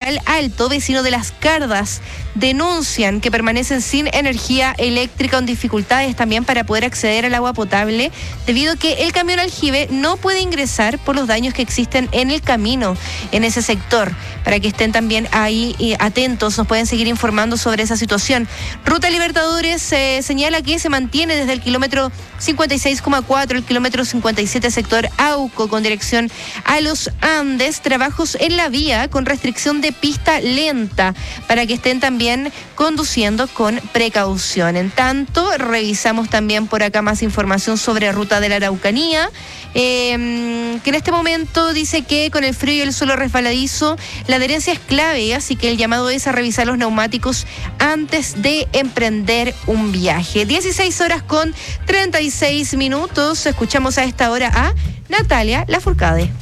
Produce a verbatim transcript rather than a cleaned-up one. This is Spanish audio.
Umbral Alto, vecino de Las Cardas, denuncian que permanecen sin energía eléctrica, con dificultades también para poder acceder al agua potable, debido a que el camión aljibe no puede ingresar por los daños que existen en el camino en ese sector. Para que estén también ahí eh, atentos, nos pueden seguir informando sobre esa situación. Ruta Libertadores eh, señala que se mantiene desde el kilómetro cincuenta y seis coma cuatro, el kilómetro cincuenta y siete sector Auco con dirección a los Andes, trabajos en la vía con restricción de pista lenta, para que estén también conduciendo con precaución. En tanto, revisamos también por acá más información sobre Ruta de la Araucanía, eh, que en este momento dice que con el frío y el suelo resbaladizo, la adherencia es clave, así que el llamado es a revisar los neumáticos antes de emprender un viaje. dieciséis horas con treinta y seis minutos. Escuchamos a esta hora a Natalia Lafourcade.